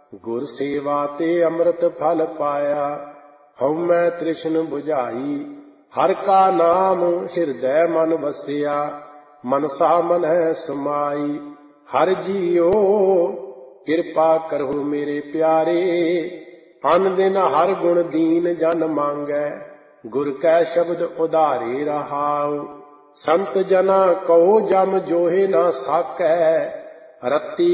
ਗੁਰ ਸੇਵਾ ਤੇ ਅੰਮ੍ਰਿਤ ਫਲ ਪਾਇਆ। ਹਉ ਮੈਂ ਤ੍ਰਿਸ਼ਨ ਬੁਝਾਈ, ਹਰ ਕਾ ਨਾਮ ਹਿਰਦੈ ਮਨ ਵਸਿਆ। ਮਨਸਾ ਮਨੈ ਸਮਾਈ, ਹਰਿ ਜੀਓ ਕਿਰਪਾ ਕਰਹੁ ਮੇਰੇ ਪਿਆਰੇ। ਅਨ ਦਿਨ ਹਰ ਗੁਣ ਦੀਨ ਜਨ ਮੰਗੈ, ਗੁਰ ਕੈ ਸ਼ਬਦ ਉਧਾਰੇ ਰਹਾਉ। ਸੰਤ ਜਨਾ ਕਉ ਜਮ ਜੋਹਿ ਨਾ ਸਾਕੈ, ਰਤੀ